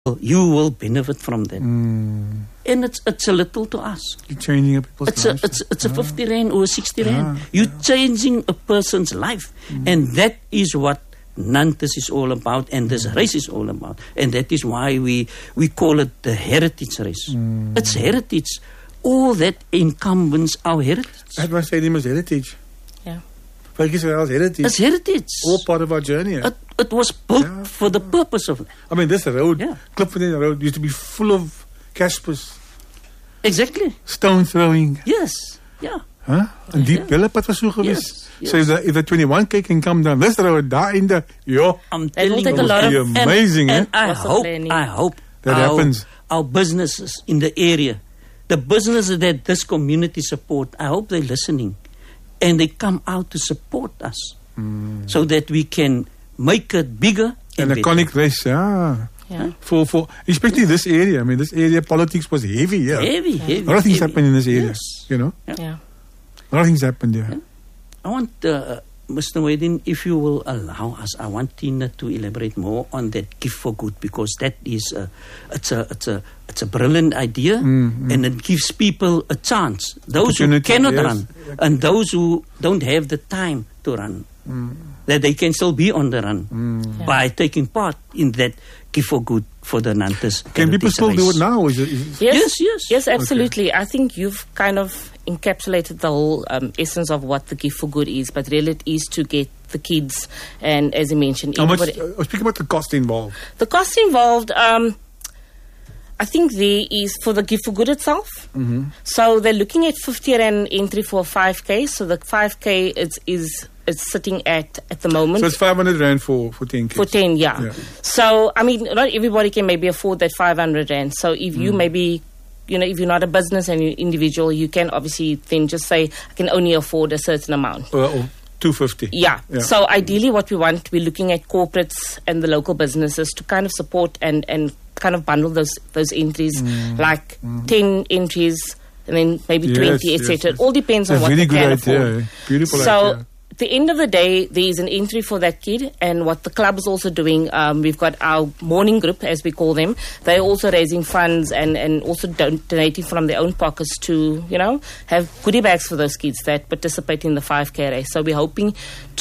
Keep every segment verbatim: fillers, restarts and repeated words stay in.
you will benefit from that. Mm. And it's it's a little to us. You're changing people's it's lives. A, it's it's yeah. a fifty rand or a sixty rand. Yeah, You're yeah. changing a person's life. Mm. And that is what Nantes is all about, and this mm. race is all about. And that is why we, we call it the heritage race. Mm. It's heritage. All that encompasses our heritage. That was saying was heritage. Yeah. Focus on heritage. It's heritage. All part of our journey. Yeah. It, it was built yeah. for the purpose of that. I mean, this road, yeah. Klipfontein Road, used to be full of Caspers. Exactly. Stone throwing. Yes. Yeah. Huh? En die billepad was so geweest. Yes, yes. So if the, if the twenty-one K can come down this road, daar in the, yo, I'm telling take you, a lot of amazing, and, eh? and I hope, I hope that our, happens. Our businesses in the area, the businesses that this community support, I hope they're listening, and they come out to support us, mm. so that we can make it bigger and an iconic race, yeah. Yeah. For for especially this area. I mean, this area politics was heavy. Yeah. Heavy, yeah. heavy. A lot of things heavy. happened in this area. Yes. You know. Yeah. yeah. A lot of things happened there. Yeah. I want uh, Mister Wedin, if you will allow us, I want Tina to elaborate more on that gift for good, because that is a, it's a it's a it's a brilliant idea, mm, and mm. it gives people a chance. Those who cannot yes. run and those who don't have the time to run, mm. that they can still be on the run mm. yeah. by taking part in that gift for good for the Nantes. Can people still race. do it now? Is it, is it yes, yes, yes, yes, absolutely. Okay. I think you've kind of encapsulated the whole um, essence of what the gift for good is, but really it is to get the kids, and as you mentioned, how much, uh, speak about the cost involved. The cost involved, um, I think there is for the gift for good itself. Mm-hmm. So they're looking at fifty rand entry for five K. So the five K is is it's sitting at at the moment. So it's five hundred rand for for ten kids. For ten, yeah. yeah. So I mean, not everybody can maybe afford that five hundred rand. So if you mm. maybe, you know, if you're not a business and you're individual, you can obviously then just say, I can only afford a certain amount. Uh, or two fifty. Yeah. yeah. So ideally, what we want, we're looking at corporates and the local businesses to kind of support and and kind of bundle those those entries, mm. like mm. ten entries. And then maybe yes, twenty, et cetera. Yes, yes. It all depends That's on what really they good can idea. afford. Beautiful so, idea. At the end of the day, there is an entry for that kid, and what the club is also doing, um, we've got our morning group, as we call them. They're also raising funds and, and also don- donating from their own pockets to, you know, have goodie bags for those kids that participate in the five K race. So we're hoping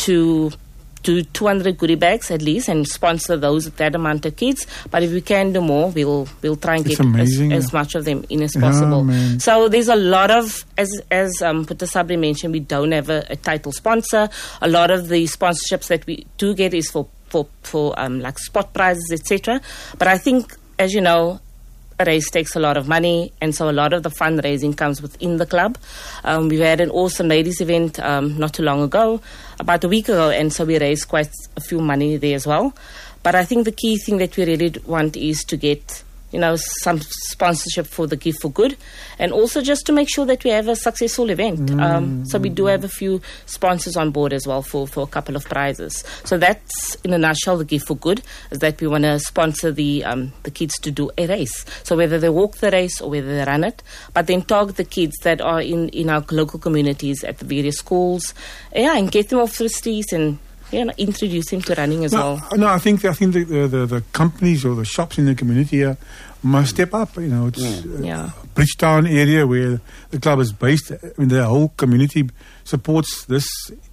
to do two hundred goodie bags at least and sponsor those that amount of kids. But if we can do more, we'll we'll try and it's get amazing, as, yeah. as much of them in as possible. Yeah, so there's a lot of, as as um, Puta Sabri mentioned, we don't have a, a title sponsor. A lot of the sponsorships that we do get is for for for um, like spot prizes, et cetera. But I think, as you know, a race takes a lot of money, and so a lot of the fundraising comes within the club. Um, we had an awesome ladies event um, not too long ago, about a week ago, and so we raised quite a few money there as well. But I think the key thing that we really want is to get, you know, some sponsorship for the gift for good, and also just to make sure that we have a successful event. Mm. Um, so we do have a few sponsors on board as well for, for a couple of prizes. So that's, in a nutshell, the gift for good, is that we want to sponsor the um, the kids to do a race. So whether they walk the race or whether they run it, but then target the kids that are in, in our local communities at the various schools, yeah, and get them off the streets and, yeah, no, introduce him to running as no, well. No, I think I think the, the the companies or the shops in the community here must step up. You know, it's yeah. Uh, yeah. Bridgetown area where the club is based. I mean, the whole community supports this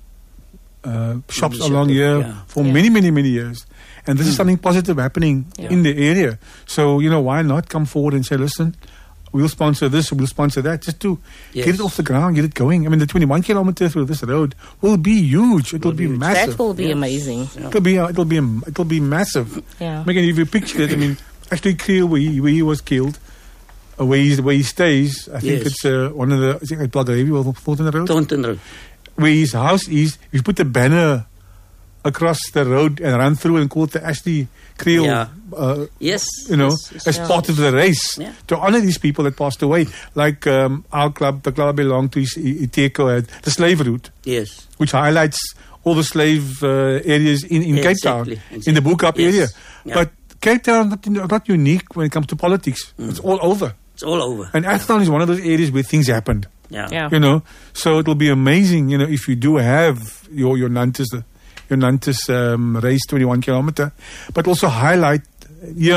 uh, shops along here yeah. for yeah. many, many, many years. And this mm. is something positive happening yeah. in the area. So, you know, why not come forward and say, listen, we'll sponsor this, we'll sponsor that, just to yes. get it off the ground, get it going. I mean, the twenty-one kilometers through this road will be huge. It will, will be, be massive. That will be yes. amazing. Yeah. It'll be, uh, it'll be, it'll be massive. Yeah. Megan, if you picture it, I mean, actually, Creel, where he, where he was killed, uh, where, he's, where he stays, I think yes. it's uh, one of the, I think it's Blackgravy or Thornton Road. Thornton Road. Where his house is, if you put a banner across the road and run through and call it the Ashley Creel, yeah. uh, yes, you know, yes, yes, as yeah. part of the race yeah. to honor these people that passed away. Like um, our club, the club I belonged to, Iteko, had the slave route, yes, which highlights all the slave uh, areas in, in exactly. Cape Town, exactly. in the Boekap yes. area. Yeah. But Cape Town is not, not unique when it comes to politics. Mm. It's all over. It's all over. And Athlone is one of those areas where things happened. Yeah. Yeah. You know, so it'll be amazing, you know, if you do have your, your Nantes, your Nantes um, race twenty-one kilometer, but also highlight, earmark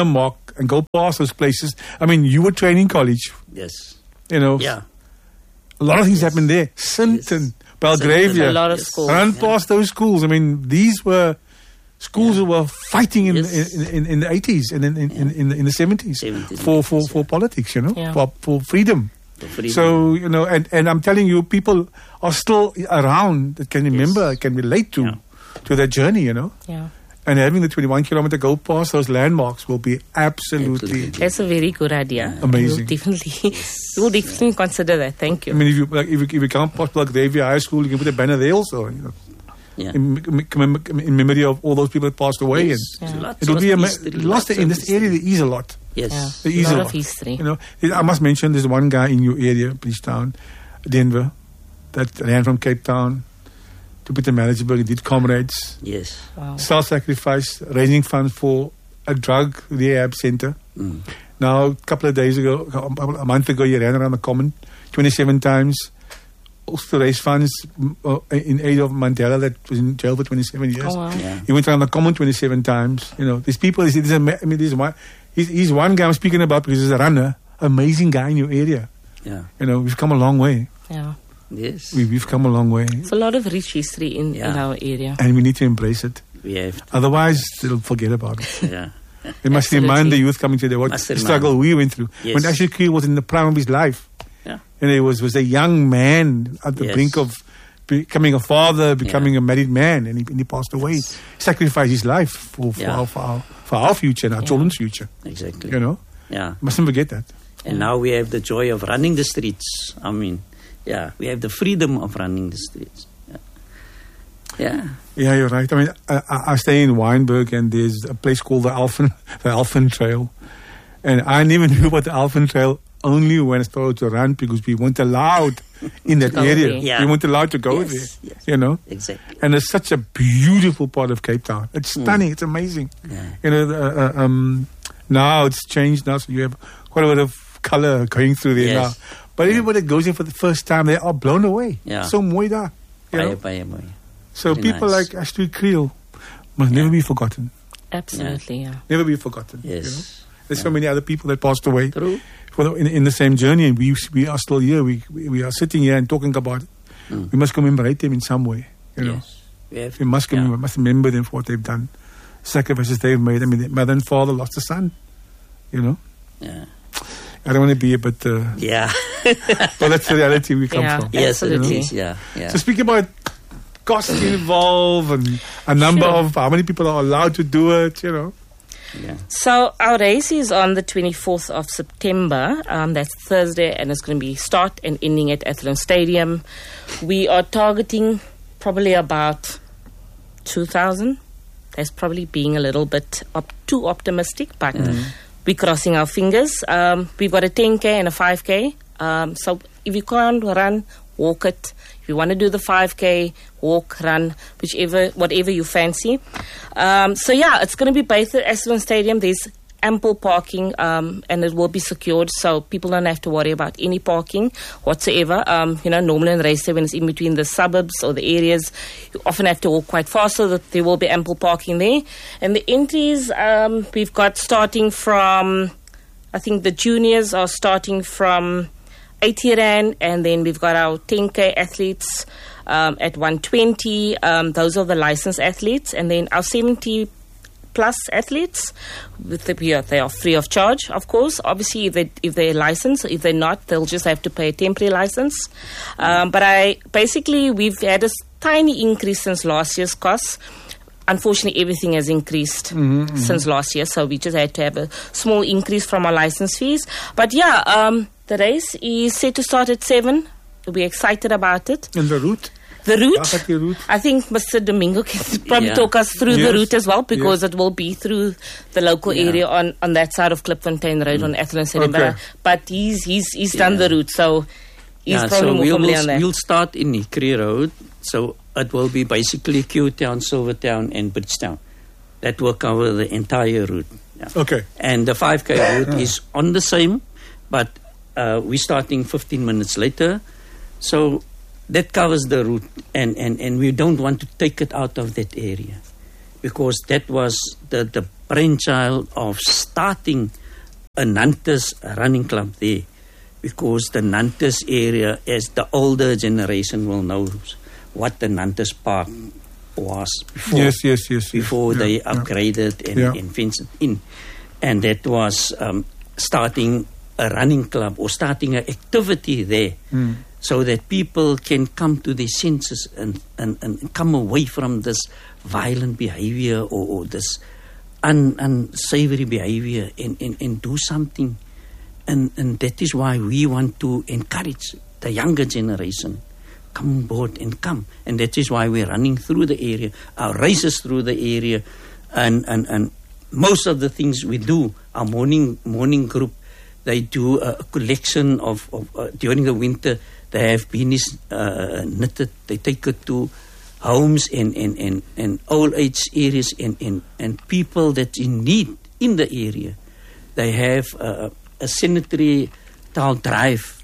and go past those places. I mean, you were training college. Yes. You know, Yeah. a lot of things Yes. happened there. Sinton, Yes. Belgravia. A lot of Yes. schools. Run Yeah. past those schools. I mean, these were schools Yeah. who were fighting in, Yes. in, in, in the eighties and in, in, in, in, the, in the seventies seventies, for, for, eighties, for politics, you know, Yeah. for, for freedom. The freedom. So, you know, and, and I'm telling you, people are still around that can remember, can relate to, Yeah. to that journey, you know. Yeah. And having the twenty-one kilometer go past those landmarks will be absolutely. Absolutely. That's a very good idea. Amazing. We'll definitely, we'll definitely consider that. Thank I you. mean, if you like, if you, if you come past Belgravia High School, you can put a banner there also, you know, Yeah. in, in, in memory of all those people that passed away. Yes. And Yeah. Lots it will of be a ma- history, lost lots in of this history. area. There is a lot. Yes. Yeah. There is A a lot lot. of history. You know, I must mention there's one guy in your area, Bridgetown, Denver, that ran from Cape Town to Pietermaritzburg. He did comrades, Yes. Wow. self-sacrifice, raising funds for a drug rehab center. Mm. Now, a couple of days ago, a month ago, he ran around the common twenty-seven times, also to raise funds mm, uh, in aid of Mandela that was in jail for twenty-seven years. Oh, wow. Yeah. He went around the common twenty-seven times. You know, these people, this is a, I mean, this is one, he's, he's one guy I'm speaking about because he's a runner, amazing guy in your area. Yeah. You know, we've come a long way. Yeah. Yes. We, we've come a long way. It's a lot of rich history in, in Yeah. our area. And we need to embrace it. We have to. Otherwise, they'll forget about it. Yeah. We must Absolutely. remind the youth coming today what Must the remind. struggle we went through. Yes. When Ashley Creel was in the prime of his life. Yeah. And he was, was a young man at the Yes. brink of becoming a father, becoming a married man, and he, and he passed away. Yes. Sacrificed his life for, for, Yeah. our, for, our, for our future and our Yeah. children's future. Exactly. You know? Yeah. Mustn't forget that. And now we have the joy of running the streets. I mean, yeah, we have the freedom of running the streets. Yeah. Yeah. Yeah, you're right. I mean, I, I I stay in Wynberg, and there's a place called the Alphen, the Alphen Trail. And I never knew about the Alphen Trail only when I started to run because we weren't allowed in that go area. there. Yeah. We weren't allowed to go Yes, there, yes. you know. Exactly. And it's such a beautiful part of Cape Town. It's stunning. It's amazing. Yeah. You know, the, uh, um, now it's changed now, so you have quite a bit of color going through there Yes. now. But everybody that goes in for the first time, they are blown away. Yeah. So mooi daar. You know? Baie, baie mooi. So Very people nice. like Ashley Creel must never be forgotten. Absolutely, yeah. Never be forgotten. you know? Yes. There's so many other people that passed away True. for the, in, in the same journey, and we we are still here. We we, we are sitting here and talking about it. Mm. We must commemorate them in some way. You know, Yes. We have we must yeah. commemorate, must remember them for what they've done, sacrifices they've made. I mean, their mother and father lost a son. You know, Yeah. I don't want to be a bit, uh, Yeah. but that's the reality we come Yeah. from. Yes, it Absolutely. is. Yeah. Yeah. So speaking about costs involved and a number Sure. of how many people are allowed to do it, you know. Yeah. So our race is on the twenty-fourth of September. Um, that's Thursday, and it's going to be start and ending at Athlone Stadium. We are targeting probably about two thousand. That's probably being a little bit op- too optimistic, but we're crossing our fingers. Um, we've got a ten K and a five K. Um, so if you can't run, walk it. If you want to do the five K, walk, run, whichever, whatever you fancy. Um, so yeah, it's going to be based at Athlone Stadium. There's ample parking, um, and it will be secured, so people don't have to worry about any parking whatsoever. Um, you know, normally in race day, when it's in between the suburbs or the areas, you often have to walk quite fast, so that there will be ample parking there. And the entries, um, we've got starting from, I think the juniors are starting from eighty rand, and then we've got our ten K athletes um, at one twenty. Um, those are the licensed athletes, and then our seventy plus athletes, with the, yeah, they are free of charge, of course. Obviously, if, they, if they're licensed, if they're not, they'll just have to pay a temporary license. Um, but I basically, we've had a s- tiny increase since last year's costs. Unfortunately, everything has increased Mm-hmm, since last year, so we just had to have a small increase from our license fees. But yeah, um, the race is set to start at seven. We're excited about it. And the route. The route, Waar gaat die route? I think Mister Domingo can probably Yeah. talk us through Yes. the route as well, because Yes. it will be through the local Yeah. area on, on that side of Klipfontein Road on Athlone Stadium. Okay. But, but he's he's he's done Yeah. the route, so he's Yeah, probably so more we'll, familiar on we'll, that. we'll start in Hickory Road. So it will be basically Q Town, Silvertown, and Bridgetown. That will cover the entire route. Yeah. Okay. And the five K route is on the same, but uh, we're starting fifteen minutes later. So that covers the route, and, and, and we don't want to take it out of that area, because that was the, the brainchild of starting a Nantes running club there, because the Nantes area, as the older generation will know what the Nantes Park was before. Yes, yes, yes. yes. Before yeah, they yeah. upgraded and, Yeah. and fenced it in. And that was um, starting a running club or starting an activity there, Mm. so that people can come to their senses and, and, and come away from this violent behavior or, or this un, unsavory behavior and, and, and do something. And, and that is why we want to encourage the younger generation. Come on board and come. And that is why we're running through the area, our races through the area, and, and, and most of the things we do, our morning morning group, they do a, a collection of, of uh, during the winter, they have beanies uh, knitted, they take it to homes and, and, and, and old age areas and, and, and people that in need in the area. They have uh, a sanitary towel drive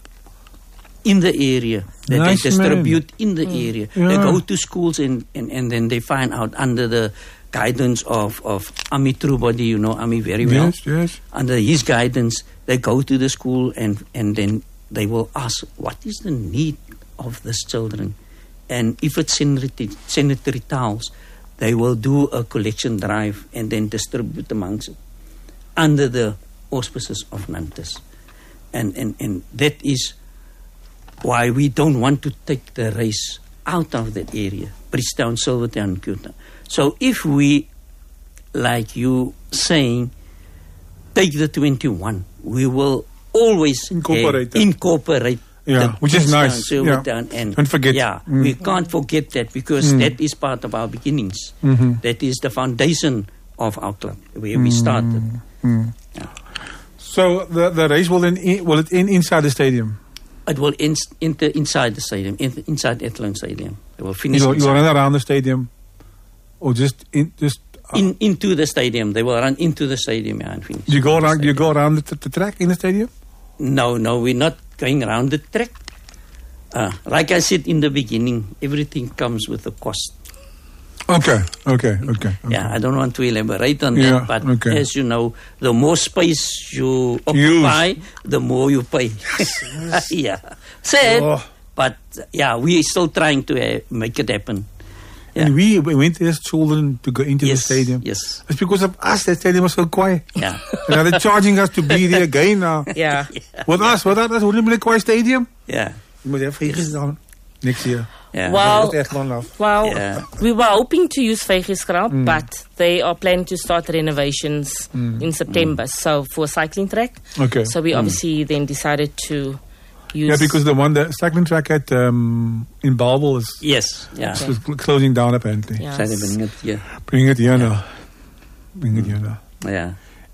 in the area that Nice, they distribute in the Mm. area. Yeah. They go to schools and, and, and then they find out under the guidance of, of Ami Truebody, you know Ami very well. Yes, yes. Under his guidance, they go to the school and, and then they will ask, what is the need of these children? And if it's sanitary, sanitary towels, they will do a collection drive and then distribute amongst it under the auspices of Nantes. And, and, and that is why we don't want to take the race out of that area, Bridgetown, Silvertown, Kuta. So if we, like you saying, take the twenty-one, we will always Incorporate uh, that. incorporate Yeah, the which is Bridgetown, nice. Silvertown, Yeah. and Don't forget. Yeah, Mm. we can't forget that because Mm. that is part of our beginnings. Mhm. That is the foundation of our club where we started. Mm. Yeah. So the the race will then in, will it in inside the stadium? It will in, enter inside the stadium, in, inside Athlone Stadium. It will finish You will, you will inside. run around the stadium, or just in just. Uh, in into the stadium. They will run into the stadium, yeah, and finish. you go in the around. You stadium. go around the, the track in the stadium. No, no, we're not going around the track. Uh, like I said in the beginning, everything comes with a cost. Okay, okay, okay. okay. Yeah, I don't want to elaborate on Yeah, that, but okay. as you know, the more space you occupy, the more you pay. Yeah, sad, Oh. but yeah, we're still trying to uh, make it happen. Yeah. And we, we went as children to go into Yes, the stadium. yes. It's because of us that stadium was so quiet. Yeah. And now they're charging us to be there again now. Yeah. With us, without us, wouldn't it be a quiet stadium? Yeah, You must have figures down next year. yeah. Wow. Dat is echt lang af. Well, Yeah. we were hoping to use Vegiskraal, but they are planning to start renovations in September. So for a cycling track. Okay. So we obviously then decided to use. Yeah, because the one, the cycling track at um, in Balbel is, Yes, yeah. Okay. is closing down apparently. Yeah. Try to bring it here. Bring it here now. Bring it here now. Yeah.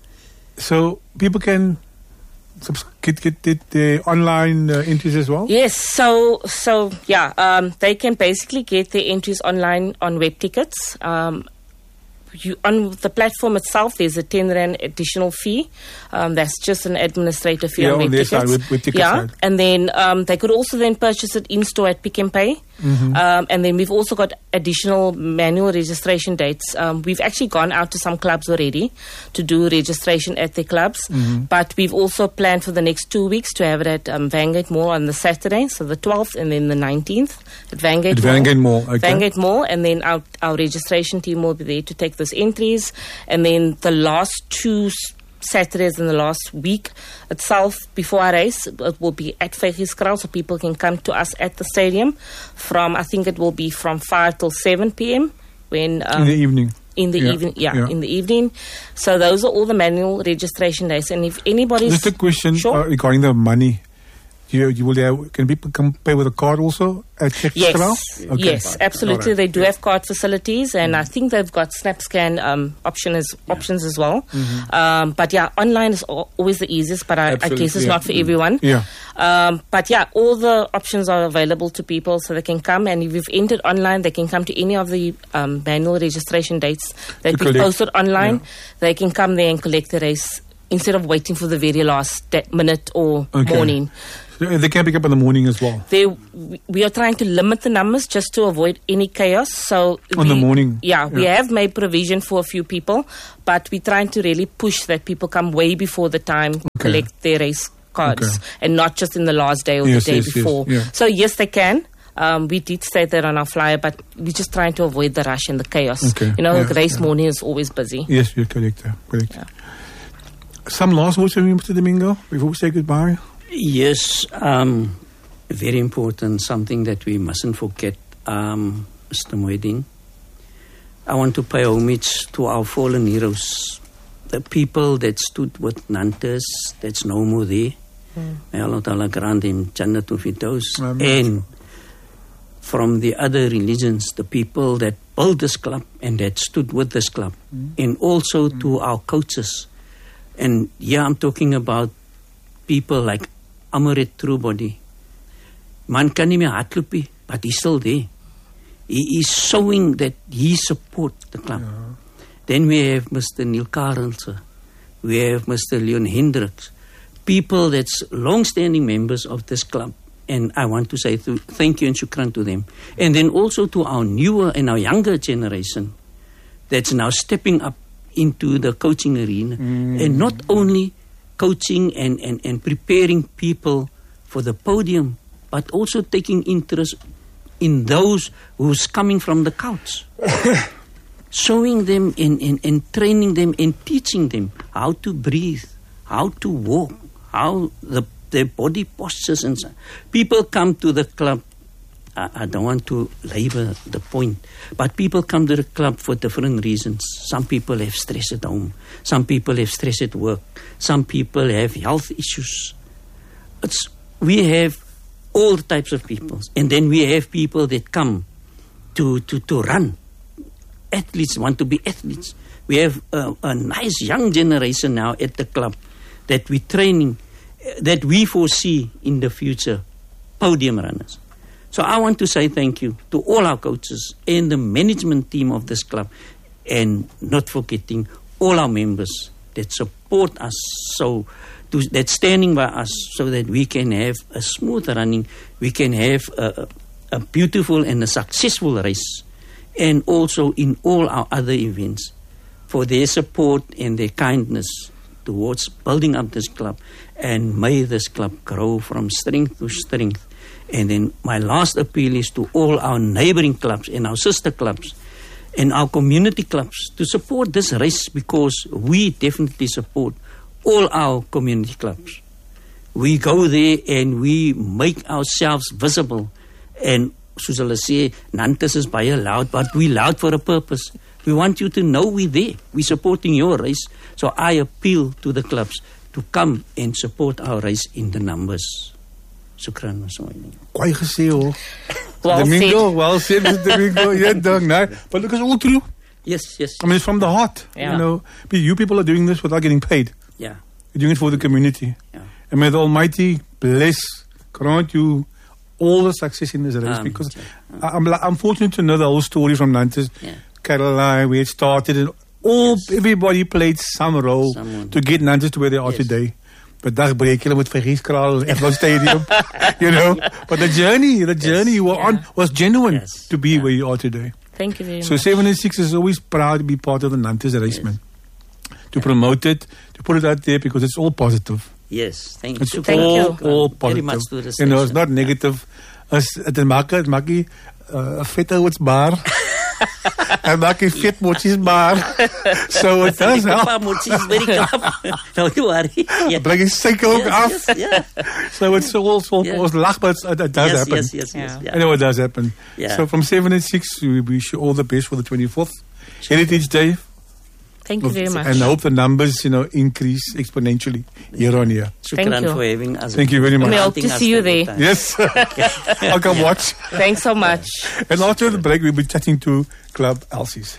So people can subs- get, get, get the online uh, entries as well? Yes, so so yeah, um, they can basically get their entries online on web tickets. Um, you, on the platform itself, there's a ten rand additional fee. Um, that's just an administrative fee Yeah, on on web their tickets. side, web- web ticket yeah, side. and then um, they could also then purchase it in store at Pick and Pay. Mm-hmm. Um, and then we've also got additional manual registration dates. Um, we've actually gone out to some clubs already to do registration at their clubs. Mm-hmm. But we've also planned for the next two weeks to have it at um, Vanguard Mall on the Saturday, so the twelfth, and then the nineteenth at Vanguard At Mall. Vanguard Mall, okay. Vanguard Mall, and then our, our registration team will be there to take those entries. And then the last two s- Saturdays in the last week itself before our race, it will be at Vegiskraal, so people can come to us at the stadium from, I think it will be from five till seven p.m. when um, In the evening. in the Yeah, evening, yeah, yeah. in the evening. So those are all the manual registration days. And if anybody's Just a question Sure. uh, regarding the money. You, you will have, can people come pay with a card also at Czech Yes, Okay. yes, absolutely. Alright. They do have card facilities, and I think they've got SnapScan um, option as, options as well. Um, but yeah, online is al- always the easiest, but I, I guess Absolutely, it's yeah. not for everyone. Yeah. Um, but yeah, all the options are available to people, so they can come, and if you've entered online, they can come to any of the um, manual registration dates that To we collect. posted online. Yeah. They can come there and collect the race instead of waiting for the very last de- minute or Okay. morning. So they can pick up in the morning as well. They, we- we are trying to limit the numbers just to avoid any chaos. So On the we- morning. Yeah, we Yeah. have made provision for a few people, but we're trying to really push that people come way before the time, Okay. collect their race cards, Okay. and not just in the last day or Yes, the day yes, yes, before. yeah. So yes, they can. Um, we did state that on our flyer, but we're just trying to avoid the rush and the chaos. Okay, You know, yeah, the race yeah. morning is always busy. Yes, you're correct. uh, correct. Yeah. Some last words from you, Mister Domingo, before we say goodbye? Yes, um, very important, something that we mustn't forget, um, Mister Moedin. I want to pay homage to our fallen heroes, the people that stood with Nantes, that's no more there. May Allah Ta'ala grant him Jannatul Firdaus. Amen. And from the other religions, the people that built this club and that stood with this club. And also to our coaches. And yeah, I'm talking about people like Amaret Truebody. Man kan nie meer hardloop nie, but he's still there. He is showing that he supports the club. Then we have Mister Neil Karelse. We have Mister Leon Hendricks. People that's long-standing members of this club. And I want to say th- thank you and shukran to them. And then also to our newer and our younger generation that's now stepping up into the coaching arena. Mm. And not only coaching and, and, and preparing people for the podium, but also taking interest in those who's coming from the couch. Showing them and, and, and training them and teaching them how to breathe, how to walk, how the their body postures and so. People come to the club. I, I don't want to labor the point, but people come to the club for different reasons. Some people have stress at home. Some people have stress at work. Some people have health issues. It's, we have all types of people, and then we have people that come to to, to run. Athletes want to be athletes. We have a, a nice young generation now at the club that we're training, that we foresee in the future podium runners. So I want to say thank you to all our coaches and the management team of this club, and not forgetting all our members that support us, so to, that's standing by us so that we can have a smooth running, we can have a, a beautiful and a successful race, and also in all our other events, for their support and their kindness towards building up this club. And may this club grow from strength to strength. And then my last appeal is to all our neighboring clubs and our sister clubs and our community clubs to support this race, because we definitely support all our community clubs. We go there and we make ourselves visible. And soos hulle sê, Nantes is baie loud, but we loud for a purpose. We want you to know we're there. We're supporting your race. So I appeal to the clubs to come and support our race in the numbers. Shukran, Mister Moedin. Quite gesê hoor. Well Domingo, said. well said, Mister Domingo. Yeah, done, no? But look, it's all true. Yes, yes. I mean, it's from the heart. Yeah. You know, but you people are doing this without getting paid. Yeah, You're doing it for the community. yeah. And may the Almighty bless, grant you all the success in this race. Um, because yeah. I, I'm, I'm fortunate to know the whole story from Nantes, Yeah. Caroline, where it started, and all Yes. everybody played some role Someone. to get Nantes to where they are Yes. today. But dag breek hulle met Vergieskraal at F Stadium, you know. But the journey, the journey you were Yeah. on was genuine Yes. to be Yeah. where you are today. Thank you very So much. seventy-six is always proud to be part of the Nantes race, Yes. man. To promote it, to put it out there, because it's all positive. Yes, thank It's you. Thank all, you. all Very positive. much to the You know, it's station. not negative. As het maak het maak jy uh, 'n vet ouets baar. En maak jy vet motjies baar. So it does help. Papa Moetjies very club. Don't you worry. Yeah. Bring jy suiker ook af. Yes, yes, yeah. So it's all so Yeah. ons lag, but it, it does yes, happen. yes, yes, yes, Yeah. yeah. I know it does happen. Yeah. So from seventy-six, we wish you all the best for the twenty-fourth Heritage Day. Thank you very much. And I hope the numbers, you know, increase exponentially year on year. Thank Shukran you. for having us. Thank you very much. We hope Granting to us see you that there. time. Yes. I'll come watch. Thanks so much. And after the break, we'll be chatting to Club Elsie's.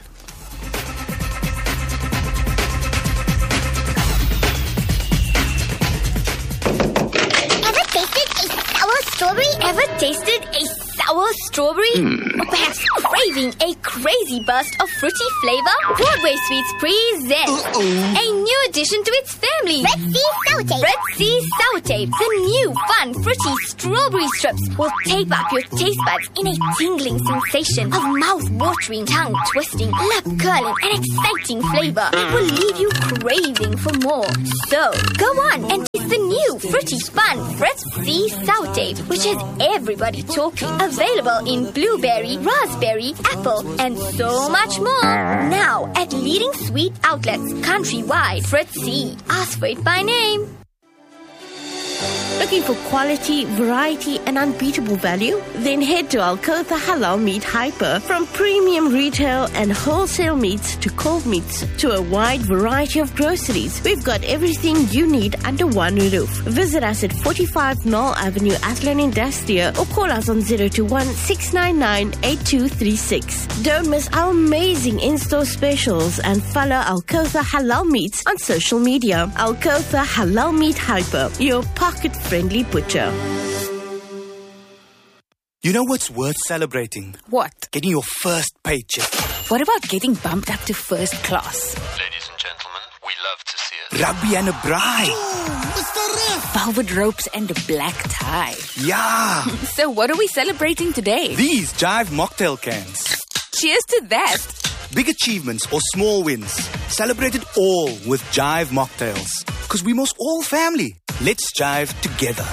Ever tasted a sour strawberry? Ever tasted a sour strawberry? Mm. Or perhaps craving a crazy burst of fruity flavor? Broadway Sweets presents Uh-oh. a new addition to its family. Red Sea Sour Tape. Red Sea Sour Tape. The new fun fruity strawberry strips will tape up your taste buds in a tingling sensation of mouth-watering, tongue-twisting, lip-curling and exciting flavor. It will leave you craving for more. So, go on and taste the new fruity fun Red Sea Sour Tape, which has everybody talking. Available in blueberry, raspberry, apple, and so much more. Now at leading sweet outlets countrywide. Fred C. Ask for it by name. Looking for quality, variety, and unbeatable value? Then head to Alcotha Halal Meat Hyper. From premium retail and wholesale meats to cold meats to a wide variety of groceries, we've got everything you need under one roof. Visit us at forty-five Knoll Avenue, Athlone Industrial, or call us on zero two one, six nine nine, eight two three six. Don't miss our amazing in-store specials and follow Alcotha Halal Meats on social media. Alcotha Halal Meat Hyper, your pocket-friendly butcher. You know what's worth celebrating? What? Getting your first paycheck. What about getting bumped up to first class? Ladies and gentlemen, we love to see it. Rugby and a bride. Ooh, Mister Ref. Velvet ropes and a black tie. Yeah. So what are we celebrating today? These Jive mocktail cans. Cheers to that. Big achievements or small wins. Celebrate it all with Jive mocktails. Because we must all family. Let's jive together.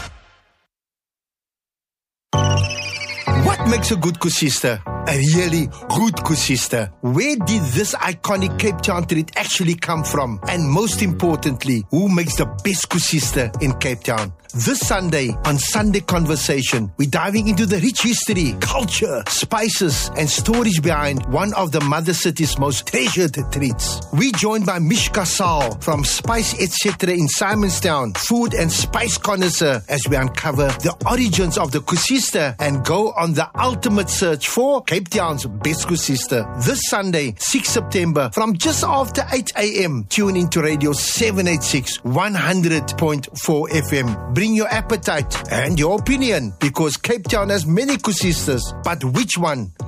What makes a good kusista? A really good kusista. Where did this iconic Cape Town treat actually come from? And most importantly, who makes the best kusista in Cape Town? This Sunday on Sunday Conversation, we're diving into the rich history, culture, spices, and stories behind one of the mother city's most treasured treats. We're joined by Mishka Saul from Spice et cetera in Simonstown, food and spice connoisseur, as we uncover the origins of the kusista and go on the ultimate search for Cape Town's best kusista. This Sunday, sixth September, from just after eight a.m. Tune into Radio seven eighty-six, one hundred point four F M. Bring your appetite and your opinion, because Cape Town has many kusistas, but which one